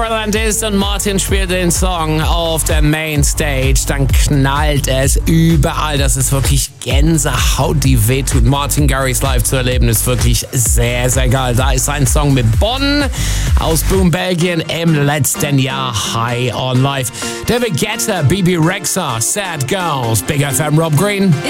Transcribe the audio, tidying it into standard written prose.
Tomorrowland ist und Martin spielt den Song auf der Mainstage, dann knallt es überall. Das ist wirklich Gänsehaut, die wehtut. Martin Garrix live zu erleben ist wirklich sehr, sehr geil. Da ist ein Song mit Bonn aus Boom, Belgien im letzten Jahr High on Life. David Guetta, Bibi Rexha, Sad Girls, Big FM, Rob Green.